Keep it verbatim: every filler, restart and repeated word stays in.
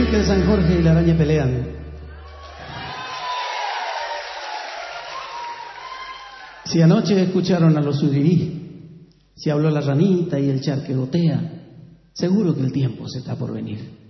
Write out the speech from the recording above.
creen que el San Jorge y la araña pelean? Si anoche escucharon a los surirí, si habló la ranita y el charque gotea, seguro que el tiempo se está por venir.